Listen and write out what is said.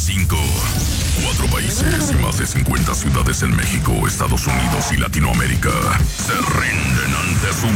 5. 4 países y más de 50 ciudades en México, Estados Unidos y Latinoamérica se rinden ante su